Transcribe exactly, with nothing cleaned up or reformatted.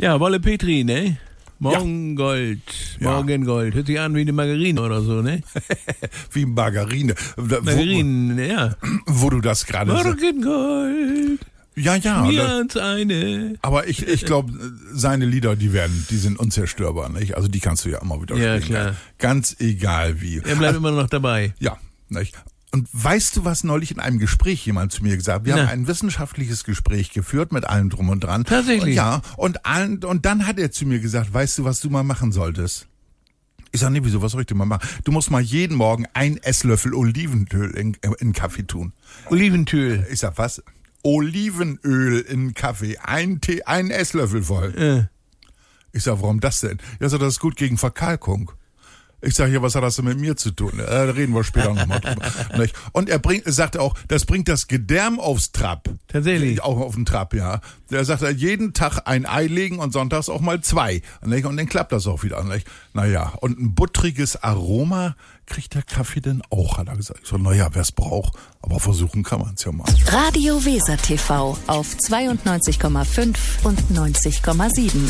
Ja, Wolle Petri, ne? Morgengold, Ja. Morgengold. Hört sich an wie eine Margarine oder so, ne? Wie Margarine. Margarine, ja. Wo, wo du das gerade sagst. Morgengold, Ja, ja. mir Da, ans eine. aber ich, ich glaube, seine Lieder, die werden, die sind unzerstörbar, nicht? Also die kannst du ja immer wieder Ja, spielen. klar. Ganz egal wie. Er bleibt immer noch dabei. Ja, nicht? Und weißt du, was neulich in einem Gespräch jemand zu mir gesagt hat? Wir Na. haben ein wissenschaftliches Gespräch geführt mit allem drum und dran. Tatsächlich? Und ja, und, allen, und dann hat er zu mir gesagt, weißt du, was du mal machen solltest? Ich sag, nee, wieso, was soll ich denn mal machen? Du musst mal jeden Morgen ein Esslöffel Olivenöl in, in den Kaffee tun. Oliventüll. Ich sag, was? Olivenöl in den Kaffee. Ein Tee, ein Esslöffel voll. Äh. Ich sag, warum das denn? Ja, so, das ist gut gegen Verkalkung. Ich sag, ja, was hat das denn mit mir zu tun? Äh, da reden wir später nochmal drüber. Nicht? Und er bringt, er sagte auch, das bringt das Gedärm aufs Trab. Tatsächlich? Auch auf den Trab, ja. Der sagt, jeden Tag ein Ei legen und sonntags auch mal zwei. Nicht? Und dann klappt das auch wieder. Nicht? Naja, und ein buttriges Aroma kriegt der Kaffee denn auch, hat er gesagt. Ich so, naja, wer es braucht, aber versuchen kann man es ja mal. Radio Weser T V auf zweiundneunzig Komma fünf und neunzig Komma sieben.